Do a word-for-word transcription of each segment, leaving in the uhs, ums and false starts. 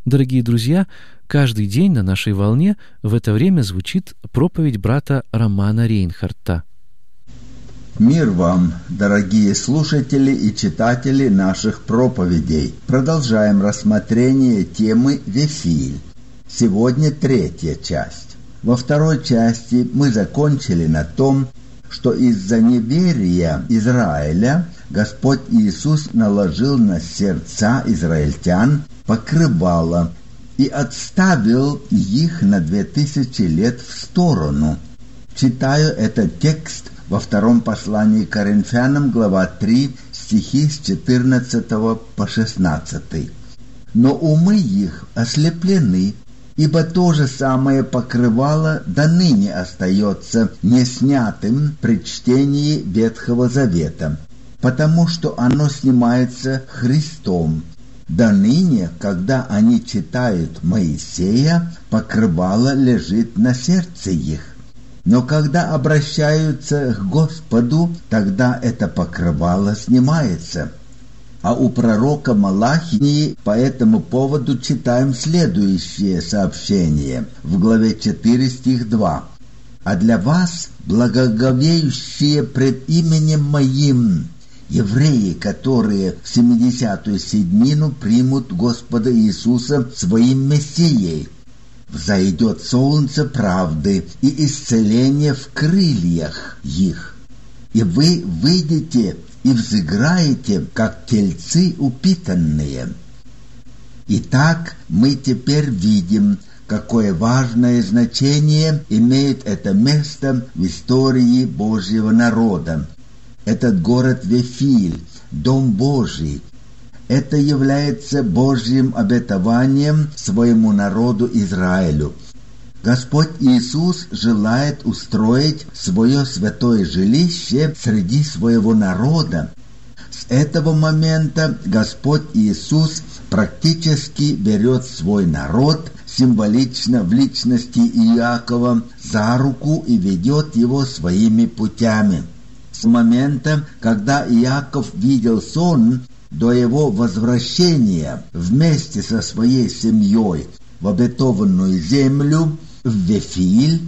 Дорогие друзья, каждый день на нашей волне в это время звучит проповедь брата Романа Рейнхарта. Мир вам, дорогие слушатели и читатели наших проповедей. Продолжаем рассмотрение темы Вифиль. Сегодня третья часть. Во второй части мы закончили на том, что из-за неверия Израиля Господь Иисус наложил на сердца израильтян покрывало и отставил их на две тысячи лет в сторону. Читаю этот текст во втором послании к Коринфянам, глава три, стихи с четырнадцатого по шестнадцатый. «Но умы их ослеплены, ибо то же самое покрывало до ныне остается неснятым при чтении Ветхого Завета, потому что оно снимается Христом. До ныне, когда они читают Моисея, покрывало лежит на сердце их. Но когда обращаются к Господу, тогда это покрывало снимается». А у пророка Малахии по этому поводу читаем следующее сообщение в главе четыре, стих два. «А для вас, благоговеющие пред именем Моим, евреи, которые в семидесятую седьмину примут Господа Иисуса своим Мессией, взойдет солнце правды и исцеление в крыльях их, и вы выйдете и взыграете, как тельцы упитанные». Итак, мы теперь видим, какое важное значение имеет это место в истории Божьего народа. Этот город Вифиль, Дом Божий, это является Божьим обетованием своему народу Израилю. Господь Иисус желает устроить свое святое жилище среди своего народа. С этого момента Господь Иисус практически берет свой народ, символично в личности Иакова, за руку и ведет его своими путями. С момента, когда Иаков видел сон, до его возвращения вместе со своей семьей в обетованную землю, в Вифиль,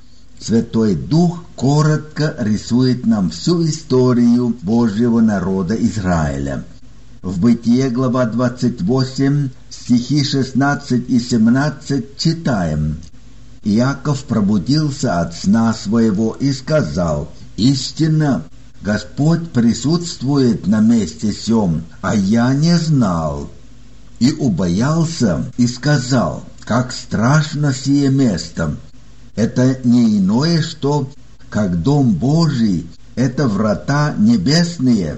Святой Дух коротко рисует нам всю историю Божьего народа Израиля. В Бытие, глава двадцать восемь, стихи шестнадцать и семнадцать читаем: «Иаков пробудился от сна своего и сказал: истинно, Господь присутствует на месте сём, а я не знал. И убоялся и сказал: как страшно сие место! Это не иное, что, как Дом Божий, это врата небесные».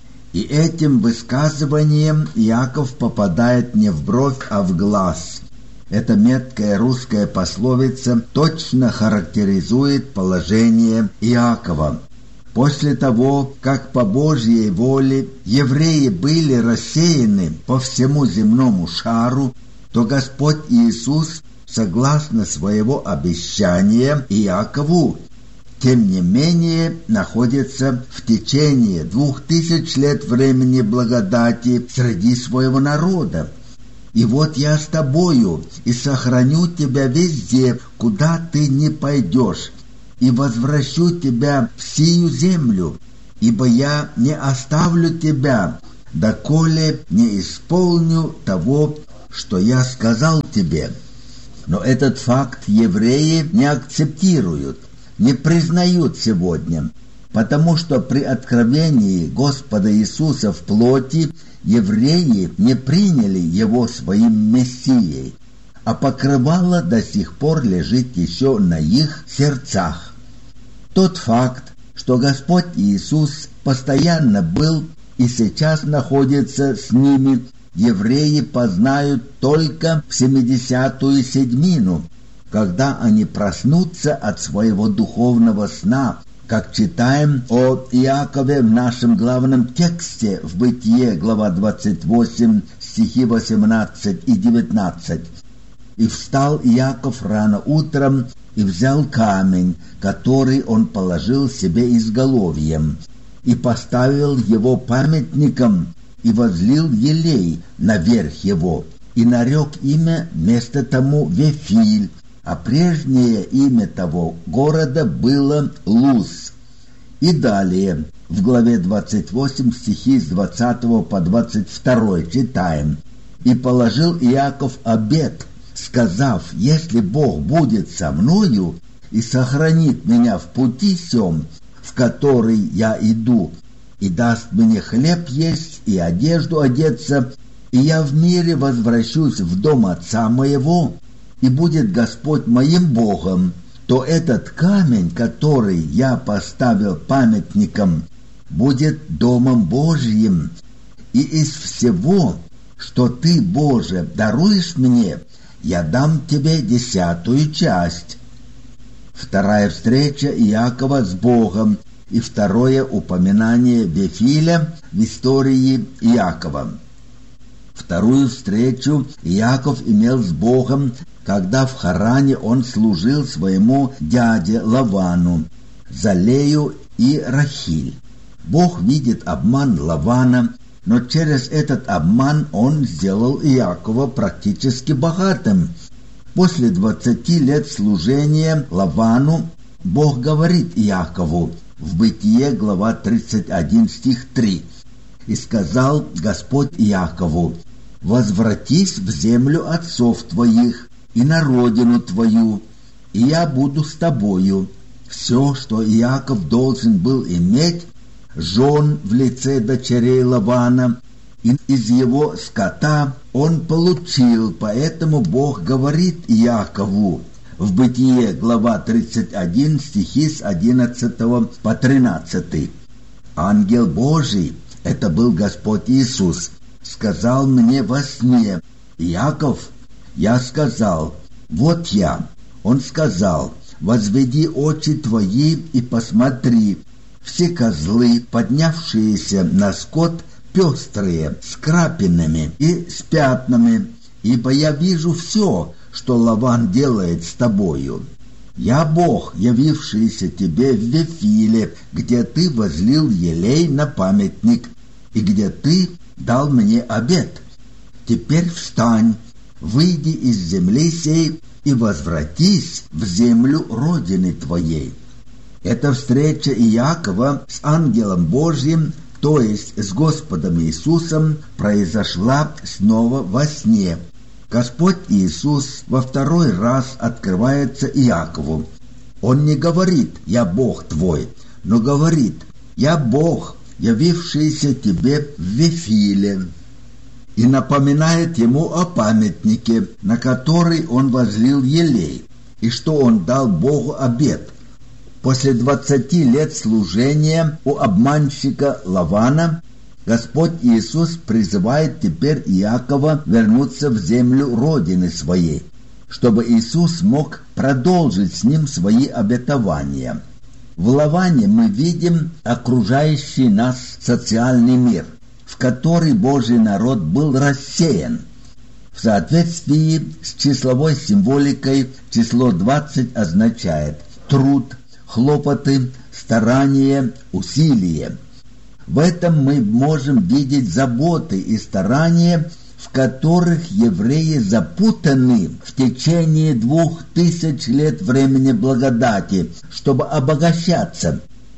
И этим высказыванием Иаков попадает не в бровь, а в глаз. Эта меткая русская пословица точно характеризует положение Иакова. После того, как по Божьей воле евреи были рассеяны по всему земному шару, то Господь Иисус, согласно своего обещания Иакову, тем не менее находится в течение двух тысяч лет времени благодати среди своего народа. «И вот я с тобою, и сохраню тебя везде, куда ты не пойдешь, и возвращу тебя в сию землю, ибо я не оставлю тебя, доколе не исполню того, что я сказал тебе». Но этот факт евреи не акцептируют, не признают сегодня, потому что при откровении Господа Иисуса в плоти евреи не приняли Его своим Мессией, а покрывало до сих пор лежит еще на их сердцах. Тот факт, что Господь Иисус постоянно был и сейчас находится с ними, евреи познают только в семидесятую седьмину, когда они проснутся от своего духовного сна, как читаем о Иакове в нашем главном тексте в Бытие, глава двадцать восемь, стихи восемнадцать и девятнадцать. «И встал Иаков рано утром и взял камень, который он положил себе изголовьем, и поставил его памятником, и возлил елей наверх его, и нарек имя вместо тому Вифиль, а прежнее имя того города было Луз. И далее, в главе двадцать восемь, стихи с двадцатого по двадцать второй читаем: «И положил Иаков обет, сказав: если Бог будет со мною и сохранит меня в пути сем, в который я иду, и даст мне хлеб есть и одежду одеться, и я в мире возвращусь в дом отца моего, и будет Господь моим Богом, то этот камень, который я поставил памятником, будет домом Божьим, и из всего, что ты, Боже, даруешь мне, я дам тебе десятую часть». Вторая встреча Иакова с Богом и второе упоминание Вифиля в истории Иакова. Вторую встречу Иаков имел с Богом, когда в Харане он служил своему дяде Лавану, за Лею и Рахиль. Бог видит обман Лавана, но через этот обман он сделал Иакова практически богатым. После двадцати лет служения Лавану Бог говорит Иакову в Бытие, глава тридцать один, стих три: «И сказал Господь Иакову: возвратись в землю отцов твоих и на родину твою, и я буду с тобою». Все, что Иаков должен был иметь, жен в лице дочерей Лавана, и из его скота он получил, поэтому Бог говорит Иакову в Бытие, глава тридцать один, стихи с одиннадцатого по тринадцатый: «Ангел Божий, это был Господь Иисус, сказал мне во сне: Иаков, я сказал: вот я. Он сказал: возведи очи твои и посмотри, все козлы, поднявшиеся на скот, пестрые, с крапинами и с пятнами, ибо я вижу все, что Лаван делает с тобою. Я Бог, явившийся тебе в Вифиле, где ты возлил елей на памятник, и где ты дал мне обет. Теперь встань, выйди из земли сей и возвратись в землю родины твоей». Эта встреча Иакова с ангелом Божьим, то есть с Господом Иисусом, произошла снова во сне. Господь Иисус во второй раз открывается Иакову. Он не говорит: «Я Бог твой», но говорит: «Я Бог, явившийся тебе в Вифиле», и напоминает ему о памятнике, на который он возлил елей, и что он дал Богу обет. После двадцати лет служения у обманщика Лавана Господь Иисус призывает теперь Иакова вернуться в землю родины своей, чтобы Иисус мог продолжить с ним свои обетования. В Лаване мы видим окружающий нас социальный мир, в который Божий народ был рассеян. В соответствии с числовой символикой число двадцать означает труд, хлопоты, старание, усилие. В этом мы можем видеть заботы и старания, в которых евреи запутаны в течение двух тысяч лет времени благодати, чтобы обогащаться.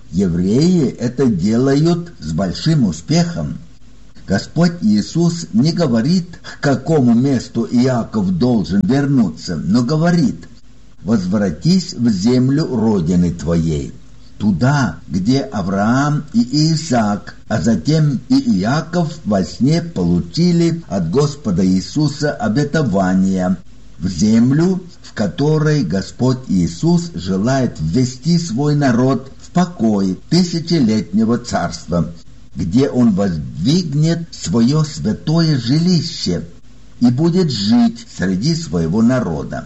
Евреи это делают с большим успехом. Господь Иисус не говорит, к какому месту Иаков должен вернуться, но говорит: «Возвратись в землю родины твоей», туда, где Авраам и Исаак, а затем и Иаков во сне получили от Господа Иисуса обетование, в землю, в которой Господь Иисус желает ввести свой народ в покой тысячелетнего царства, где Он воздвигнет свое святое жилище и будет жить среди своего народа.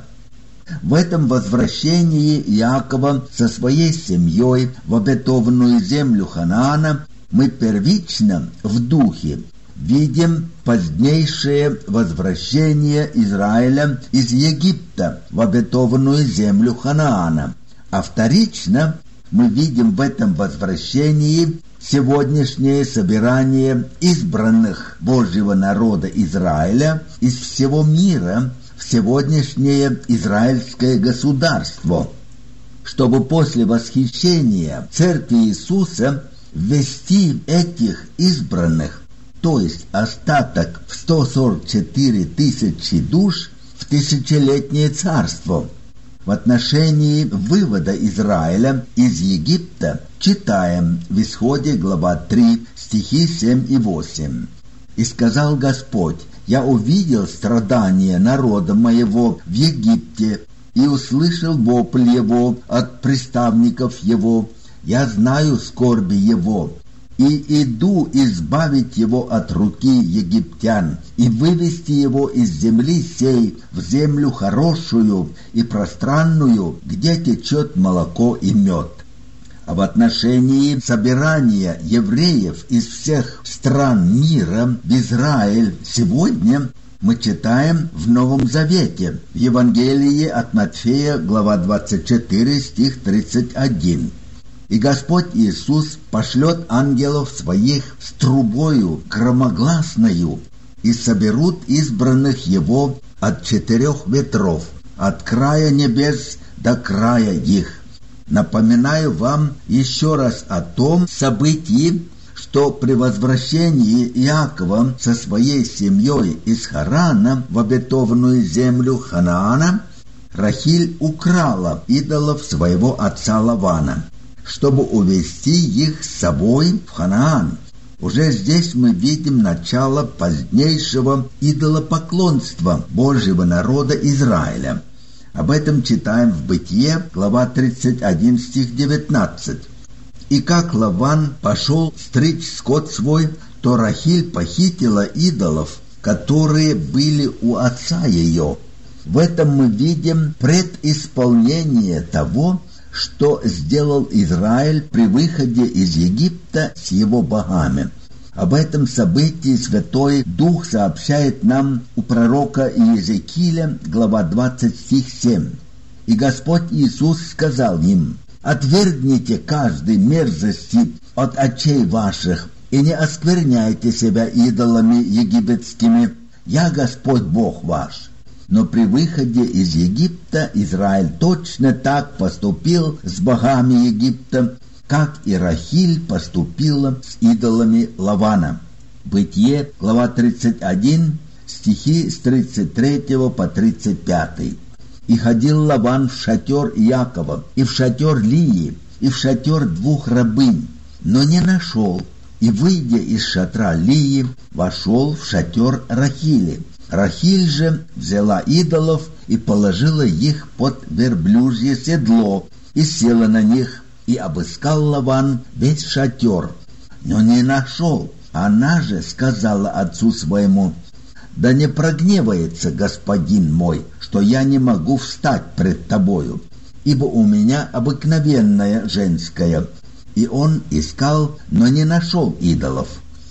В этом возвращении Иакова со своей семьей в обетованную землю Ханаана мы первично в духе видим позднейшее возвращение Израиля из Египта в обетованную землю Ханаана, а вторично мы видим в этом возвращении сегодняшнее собирание избранных Божьего народа Израиля из всего мира в сегодняшнее израильское государство, чтобы после восхищения Церкви Иисуса ввести этих избранных, то есть остаток в сто сорок четыре тысячи душ, в тысячелетнее царство. В отношении вывода Израиля из Египта читаем в Исходе, глава три, стихи семь и восемь. «И сказал Господь: я увидел страдания народа моего в Египте, и услышал вопль его от приставников его. Я знаю скорби его, и иду избавить его от руки египтян, и вывести его из земли сей в землю хорошую и пространную, где течет молоко и мед». А в отношении собирания евреев из всех стран мира в Израиль сегодня мы читаем в Новом Завете, в Евангелии от Матфея, глава двадцать четыре, стих тридцать один. «И Господь Иисус пошлет ангелов своих с трубою громогласною, и соберут избранных Его от четырех ветров, от края небес до края их». Напоминаю вам еще раз о том событии, что при возвращении Иакова со своей семьей из Харана в обетованную землю Ханаана Рахиль украла идолов своего отца Лавана, чтобы увести их с собой в Ханаан. Уже здесь мы видим начало позднейшего идолопоклонства Божьего народа Израиля. Об этом читаем в Бытие, глава тридцать один, стих девятнадцать. «И как Лаван пошел стричь скот свой, то Рахиль похитила идолов, которые были у отца ее». В этом мы видим предисполнение того, что сделал Израиль при выходе из Египта с его богами. Об этом событии Святой Дух сообщает нам у пророка Иезекииля, глава двадцать, стих семь. «И Господь Иисус сказал им: отвергните каждой мерзости от очей ваших, и не оскверняйте себя идолами египетскими. Я Господь Бог ваш». Но при выходе из Египта Израиль точно так поступил с богами Египта, как и Рахиль поступила с идолами Лавана. Бытие, глава тридцать один, стихи с тридцать третьего по тридцать пятый. «И ходил Лаван в шатер Иакова, и в шатер Лии, и в шатер двух рабынь, но не нашел. И, выйдя из шатра Лии, вошел в шатер Рахили. Рахиль же взяла идолов и положила их под верблюжье седло, и села на них. И обыскал Лаван весь шатер, но не нашел. Она же сказала отцу своему: да не прогневается господин мой, что я не могу встать пред тобою, ибо у меня обыкновенная женская. И он искал, но не нашел идолов.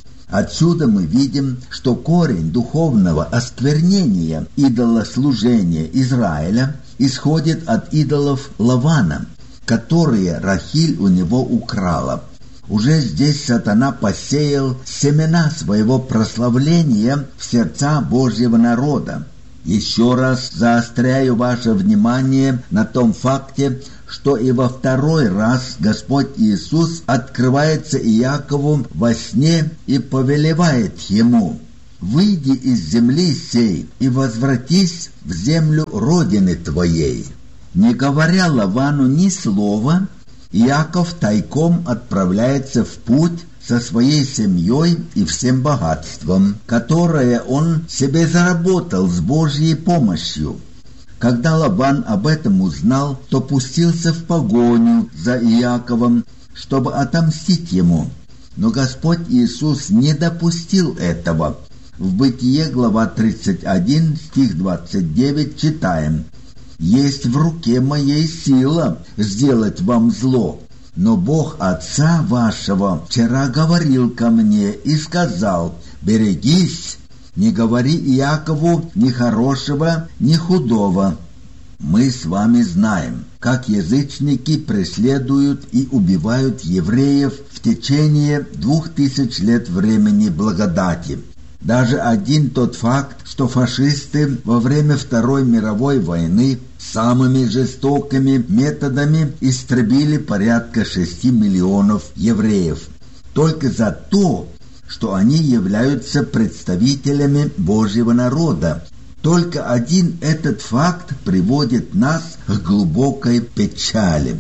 Отсюда мы видим, что корень духовного осквернения идолослужения Израиля исходит от идолов Лавана, которые Рахиль у него украла. Уже здесь сатана посеял семена своего прославления в сердца Божьего народа. Еще раз заостряю ваше внимание на том факте, что и во второй раз Господь Иисус открывается Иакову во сне и повелевает ему: «Выйди из земли сей и возвратись в землю родины твоей». Не говоря Лавану ни слова, Иаков тайком отправляется в путь со своей семьей и всем богатством, которое он себе заработал с Божьей помощью. Когда Лаван об этом узнал, то пустился в погоню за Иаковом, чтобы отомстить ему. Но Господь Иисус не допустил этого. В Бытие, глава тридцать один, стих двадцать девять, читаем: «Есть в руке моей сила сделать вам зло, но Бог отца вашего вчера говорил ко мне и сказал: берегись, не говори Иакову ни хорошего, ни худого». Мы с вами знаем, как язычники преследуют и убивают евреев в течение двух тысяч лет времени благодати. Даже один тот факт, что фашисты во время Второй мировой войны самыми жестокими методами истребили порядка шести миллионов евреев, только за то, что они являются представителями Божьего народа. Только один этот факт приводит нас к глубокой печали.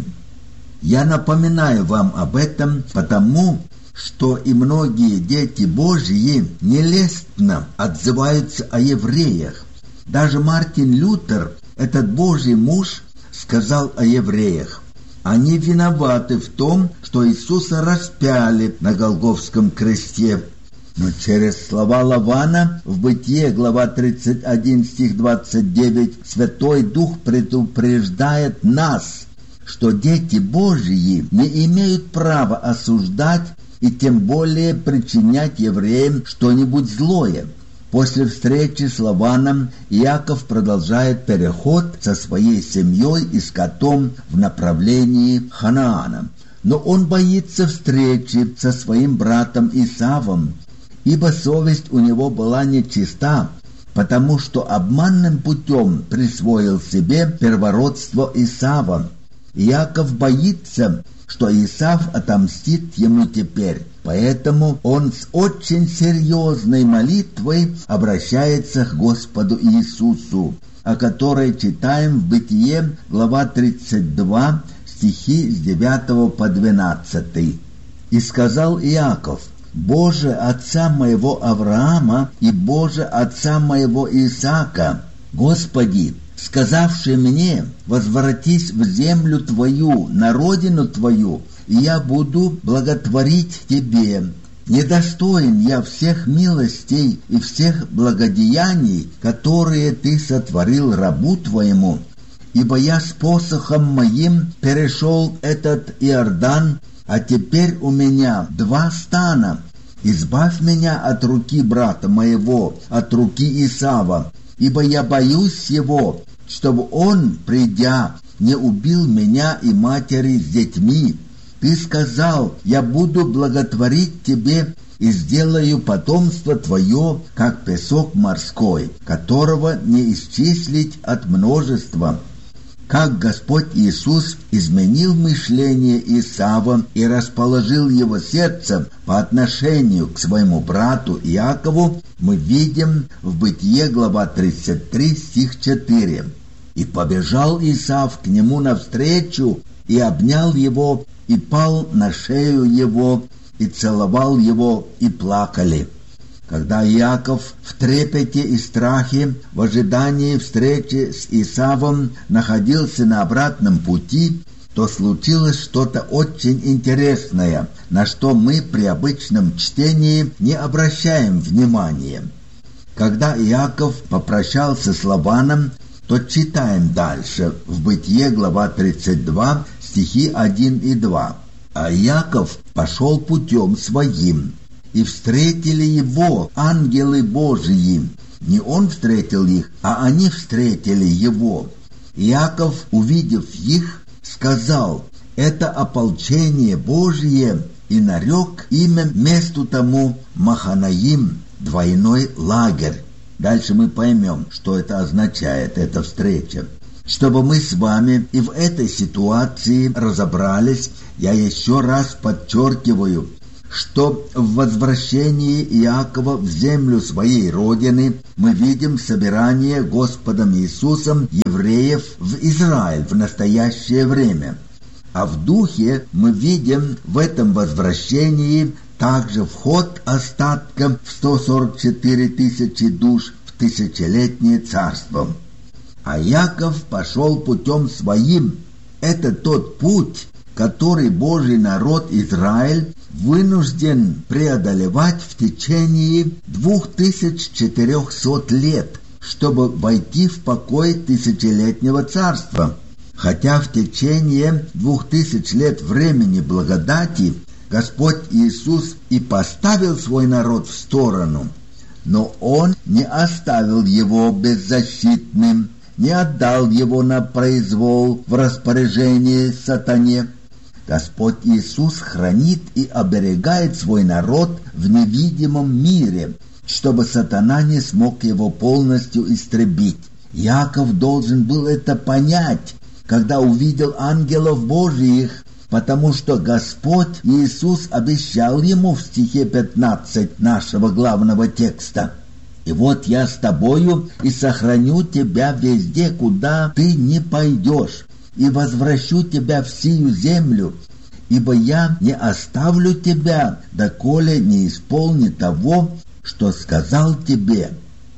Я напоминаю вам об этом, потому что и многие дети Божьи нелестно отзываются о евреях. Даже Мартин Лютер, этот Божий муж, сказал о евреях: они виноваты в том, что Иисуса распяли на Голгофском кресте. Но через слова Лавана в Бытие, глава тридцать один, стих двадцать девять, Святой Дух предупреждает нас, что дети Божьи не имеют права осуждать и тем более причинять евреям что-нибудь злое. После встречи с Лаваном Иаков продолжает переход со своей семьей и скотом в направлении Ханаана. Но он боится встречи со своим братом Исавом, ибо совесть у него была нечиста, потому что обманным путем присвоил себе первородство Исава. Иаков боится, что Исав отомстит ему теперь, поэтому он с очень серьезной молитвой обращается к Господу Иисусу, о которой читаем в Бытие, глава тридцать два, стихи с девятого по двенадцатый. «И сказал Иаков: Боже, отца моего Авраама и Боже, отца моего Исаака, Господи, сказавший мне: возвратись в землю твою, на родину твою, и я буду благотворить тебе. Недостоин я всех милостей и всех благодеяний, которые ты сотворил рабу твоему, ибо я с посохом моим перешел этот Иордан, а теперь у меня два стана. Избавь меня от руки брата моего, от руки Исава, ибо я боюсь его, чтобы он, придя, не убил меня и матери с детьми. Ты сказал: я буду благотворить тебе и сделаю потомство твое, как песок морской, которого не исчислить от множества. Как Господь Иисус изменил мышление Исава и расположил его сердце по отношению к своему брату Иакову, мы видим в Бытие, глава тридцать три, стих четыре. «И побежал Исав к нему навстречу, и обнял его, и пал на шею его, и целовал его, и плакали». Когда Иаков в трепете и страхе, в ожидании встречи с Исавом, находился на обратном пути, то случилось что-то очень интересное, на что мы при обычном чтении не обращаем внимания. Когда Иаков попрощался с Лаваном, то читаем дальше, в Бытие, глава тридцать два, стихи один и два. «А Иаков пошел путем своим, и встретили его ангелы Божьи». Не он встретил их, а они встретили его. Иаков, увидев их, сказал: «Это ополчение Божье», и нарек имя месту тому Маханаим, двойной лагерь. Дальше мы поймем, что это означает, эта встреча. Чтобы мы с вами и в этой ситуации разобрались, я еще раз подчеркиваю, что в возвращении Иакова в землю своей родины мы видим собирание Господом Иисусом евреев в Израиль в настоящее время. А в духе мы видим в этом возвращении также вход остатка в сто сорок четыре тысячи душ в тысячелетнее царство. А Иаков пошел путем своим. Это тот путь, который Божий народ Израиль вынужден преодолевать в течение двух тысяч четырехсот лет, чтобы войти в покой тысячелетнего царства. Хотя в течение двух тысяч лет времени благодати Господь Иисус и поставил свой народ в сторону, но Он не оставил его беззащитным не отдал его на произвол в распоряжение сатане. Господь Иисус хранит и оберегает свой народ в невидимом мире, чтобы сатана не смог его полностью истребить. Яков должен был это понять, когда увидел ангелов Божиих, потому что Господь Иисус обещал ему в стихе пятнадцать нашего главного текста: «И вот я с тобою и сохраню тебя везде, куда ты не пойдешь, и возвращу тебя в сию землю, ибо я не оставлю тебя, доколе не исполни того, что сказал тебе».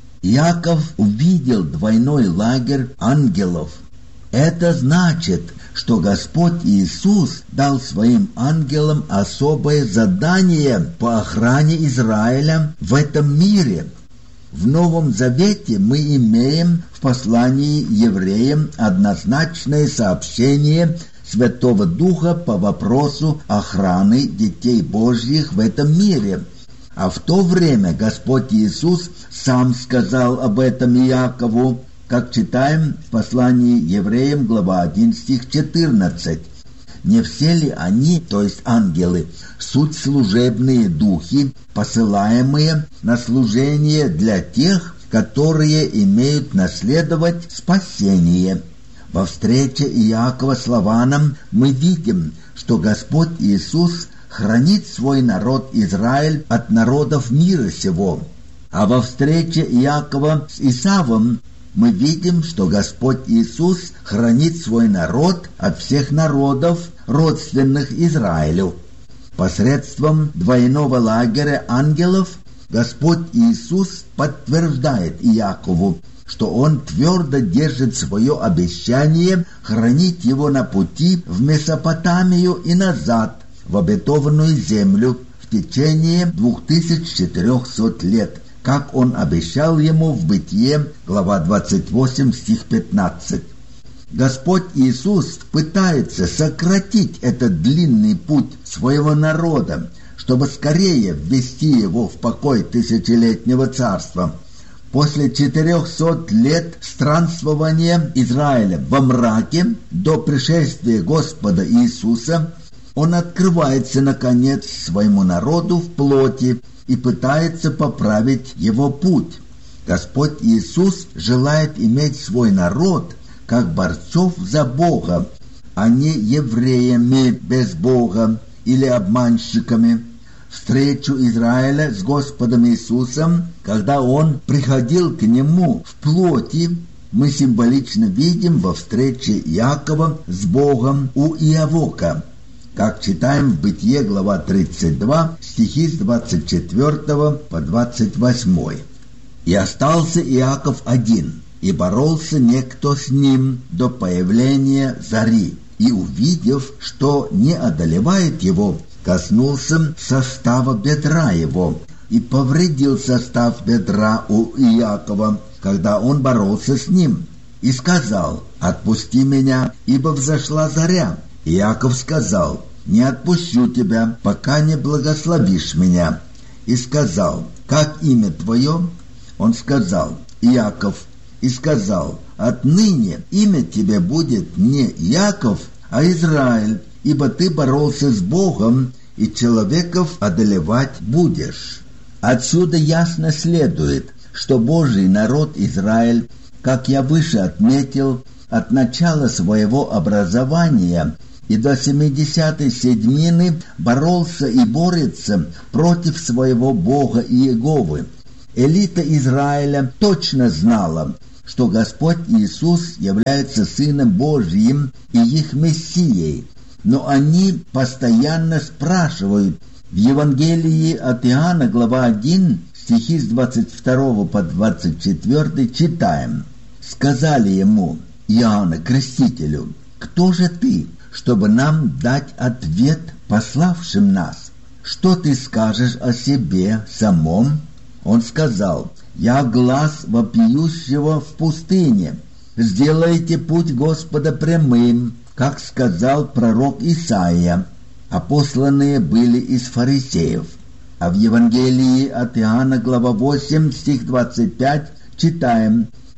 Яков увидел двойной лагерь ангелов. Это значит, что Господь Иисус дал своим ангелам особое задание по охране Израиля в этом мире. В Новом Завете мы имеем в послании евреям однозначное сообщение Святого Духа по вопросу охраны детей Божьих в этом мире. А в то время Господь Иисус сам сказал об этом Иакову, как читаем в послании евреям, глава один, стих четырнадцать. «Не все ли они, то есть ангелы, суть служебные духи, посылаемые на служение для тех, которые имеют наследовать спасение?» Во встрече Иакова с Лаваном мы видим, что Господь Иисус хранит свой народ Израиль от народов мира сего. А во встрече Иакова с Исавом мы видим, что Господь Иисус хранит свой народ от всех народов, родственных Израилю. Посредством двойного лагеря ангелов Господь Иисус подтверждает Иакову, что Он твердо держит свое обещание хранить его на пути в Месопотамию и назад, в обетованную землю, в течение двух тысяч четырехсот лет, как Он обещал ему в Бытие, глава двадцать восемь, стих пятнадцать. Господь Иисус пытается сократить этот длинный путь своего народа, чтобы скорее ввести его в покой тысячелетнего царства. После четырехсот лет странствования Израиля во мраке до пришествия Господа Иисуса Он открывается, наконец, своему народу в плоти и пытается поправить его путь. Господь Иисус желает иметь свой народ как борцов за Бога, а не евреями без Бога или обманщиками. Встречу Израиля с Господом Иисусом, когда Он приходил к Нему в плоти, мы символично видим во встрече Иакова с Богом у Иавока, как читаем в Бытие, глава тридцать два, стихи с двадцать четвёртого по двадцать восьмой. «И остался Иаков один, и боролся некто с ним до появления зари, и, увидев, что не одолевает его, коснулся состава бедра его, и повредил состав бедра у Иакова, когда он боролся с ним, и сказал: «Отпусти меня, ибо взошла заря». Иаков сказал: «Не отпущу тебя, пока не благословишь меня». И сказал: «Как имя твое?» Он сказал: «Иаков». И сказал: «Отныне имя тебе будет не Иаков, а Израиль, ибо ты боролся с Богом, и человеков одолевать будешь». Отсюда ясно следует, что Божий народ Израиль, как я выше отметил, от начала своего образования и до семидесятой седьмины боролся и борется против своего Бога Иеговы. Элита Израиля точно знала, что Господь Иисус является Сыном Божьим и их Мессией, но они постоянно спрашивают. В Евангелии от Иоанна, глава один, стихи с двадцать второго по двадцать четвёртый читаем: «Сказали ему, Иоанна Крестителю: кто же ты, чтобы нам дать ответ пославшим нас? Что ты скажешь о себе самом?» Он сказал: «Я глас вопиющего в пустыне. Сделайте путь Господа прямым, как сказал пророк Исаия». А посланные были из фарисеев. А в Евангелии от Иоанна, глава восемь, стих двадцать пять, читаем: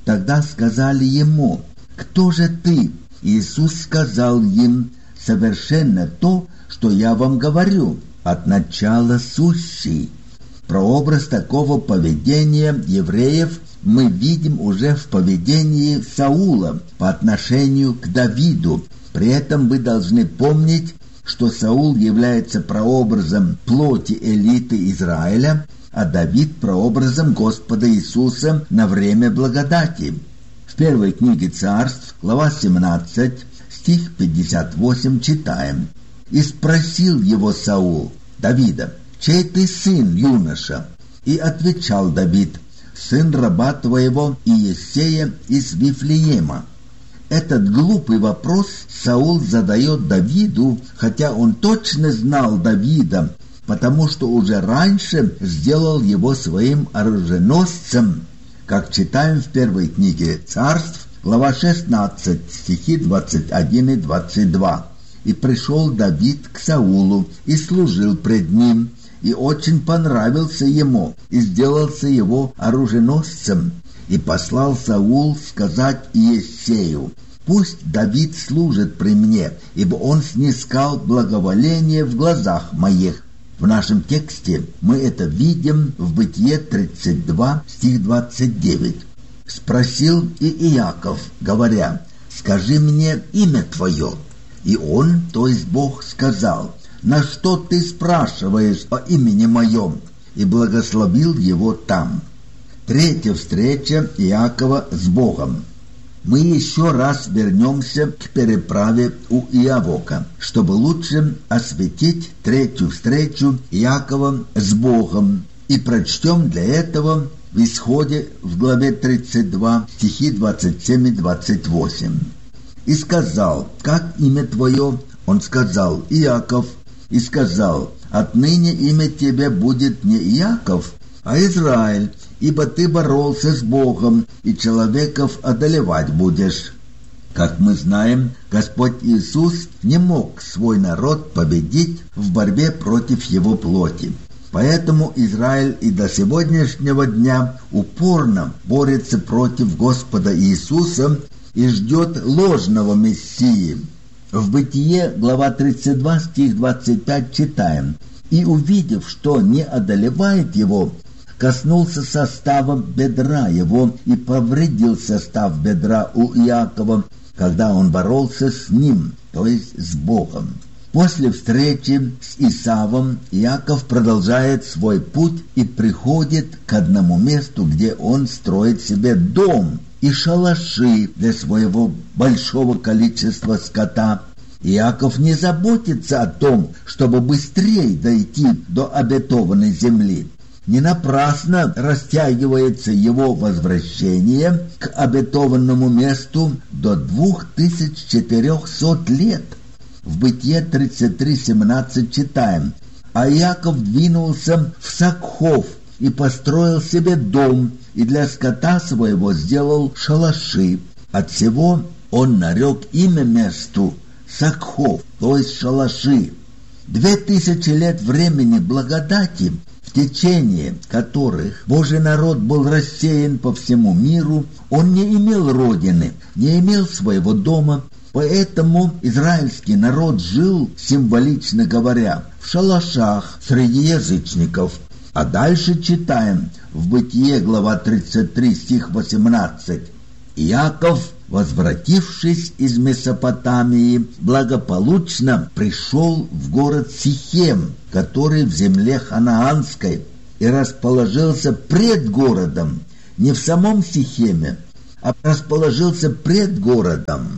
Тогда сказали ему: «Кто же ты?» Иисус сказал им: «Совершенно то, что я вам говорю, от начала сущий». Прообраз такого поведения евреев мы видим уже в поведении Саула по отношению к Давиду. При этом вы должны помнить, что Саул является прообразом плоти элиты Израиля, а Давид прообразом Господа Иисуса на время благодати. В первой книге Царств, глава семнадцать, стих пятьдесят восемь читаем: «И спросил его Саул, Давида: чей ты сын, юноша? И отвечал Давид: сын раба твоего Иессея из Вифлеема». Этот глупый вопрос Саул задает Давиду, хотя он точно знал Давида, потому что уже раньше сделал его своим оруженосцем, как читаем в первой книге Царств, глава шестнадцать, стихи двадцать один и двадцать два. «И пришел Давид к Саулу, и служил пред ним, и очень понравился ему, и сделался его оруженосцем. И послал Саул сказать Иессею: пусть Давид служит при мне, ибо он снискал благоволение в глазах моих». В нашем тексте мы это видим в Бытие тридцать два, стих двадцать девять. «Спросил и Иаков, говоря: скажи мне имя твое. И он, то есть Бог, сказал: на что ты спрашиваешь о имени моем? И благословил его там». Третья встреча Иакова с Богом. Мы еще раз вернемся к переправе у Иавока, чтобы лучше осветить третью встречу Иакова с Богом, и прочтем для этого в Исходе в главе тридцать два, стихи двадцать семь и двадцать восемь. «И сказал: как имя твое? Он сказал: Иаков. И сказал: отныне имя тебе будет не Иаков, а Израиль, ибо ты боролся с Богом, и человеков одолевать будешь». Как мы знаем, Господь Иисус не мог свой народ победить в борьбе против его плоти. Поэтому Израиль и до сегодняшнего дня упорно борется против Господа Иисуса и ждет ложного Мессии. В Бытие, глава тридцать два, стих двадцать пять читаем: «И увидев, что не одолевает его, коснулся состава бедра его и повредил состав бедра у Иакова, когда он боролся с ним, то есть с Богом». После встречи с Исавом Иаков продолжает свой путь и приходит к одному месту, где он строит себе дом и шалаши для своего большого количества скота. Иаков не заботится о том, чтобы быстрее дойти до обетованной земли. Не напрасно растягивается его возвращение к обетованному месту до двух тысяч четырехсот лет. В Бытие тридцать три семнадцать читаем: «А Иаков двинулся в Сакхов и построил себе дом, и для скота своего сделал шалаши. От всего он нарек имя месту Сакхов, то есть шалаши». Две тысячи лет времени благодати, в течение которых Божий народ был рассеян по всему миру, он не имел родины, не имел своего дома. Поэтому израильский народ жил, символично говоря, в шалашах среди язычников. А дальше читаем в Бытие, глава тридцать три, стих восемнадцать. «Иаков, возвратившись из Месопотамии, благополучно пришел в город Сихем, который в земле ханаанской, и расположился пред городом, не в самом Сихеме, а расположился пред городом».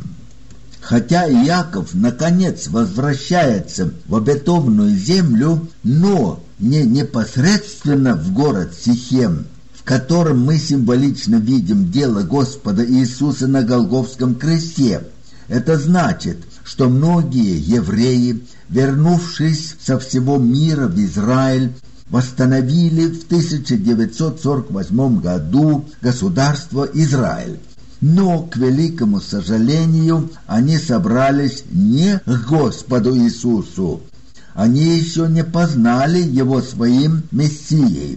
Хотя Иаков наконец возвращается в обетованную землю, но не непосредственно в город Сихем, в котором мы символично видим дело Господа Иисуса на Голгофском кресте. Это значит, что многие евреи, вернувшись со всего мира в Израиль, восстановили в тысяча девятьсот сорок восьмом году государство Израиль. Но, к великому сожалению, они собрались не к Господу Иисусу. Они еще не познали Его своим Мессией.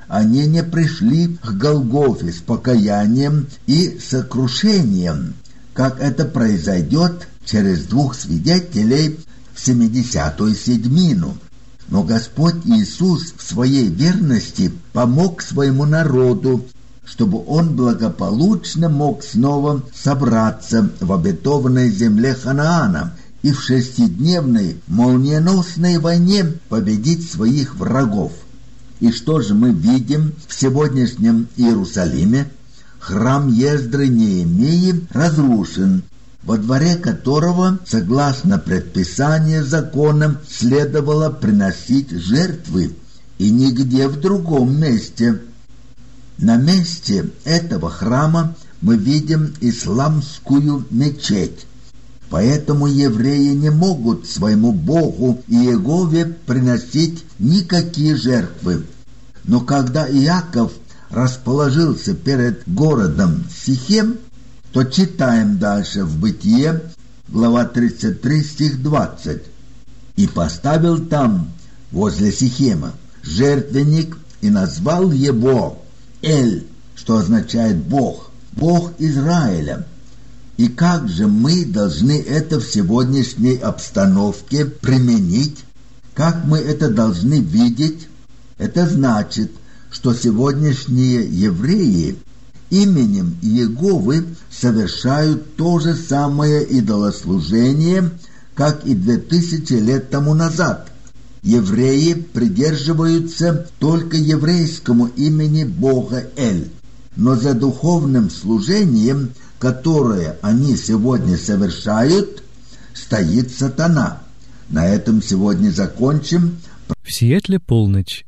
они не пришли к Голгофе с покаянием и сокрушением, как это произойдет через двух свидетелей в семидесятую седьмину. Но Господь Иисус в своей верности помог своему народу, чтобы он благополучно мог снова собраться в обетованной земле Ханаана и в шестидневной молниеносной войне победить своих врагов. И что же мы видим в сегодняшнем Иерусалиме? Храм Ездры Неемии разрушен, во дворе которого, согласно предписанию закона, следовало приносить жертвы, и нигде в другом месте. На месте этого храма мы видим исламскую мечеть. Поэтому евреи не могут своему Богу Иегове приносить никакие жертвы. Но когда Иаков расположился перед городом Сихем, то читаем дальше в Бытие, глава тридцать три, стих двадцать. «И поставил там, возле Сихема, жертвенник, и назвал его Эль», что означает Бог, Бог Израиля. И как же мы должны это в сегодняшней обстановке применить? Как мы это должны видеть? Это значит, что сегодняшние евреи именем Иеговы совершают то же самое идолослужение, как и две тысячи лет тому назад. Евреи придерживаются только еврейскому имени Бога Эль, но за духовным служением, которое они сегодня совершают, стоит сатана. На этом сегодня закончим. В Сиэтле полночь.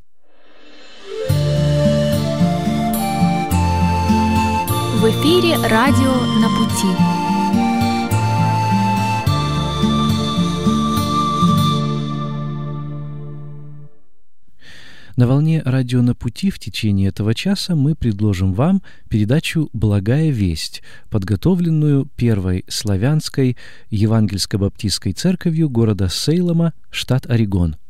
В эфире радио «На пути». На волне радио «На пути» в течение этого часа мы предложим вам передачу «Благая весть», подготовленную Первой славянской евангельско-баптистской церковью города Сейлома, штат Орегон.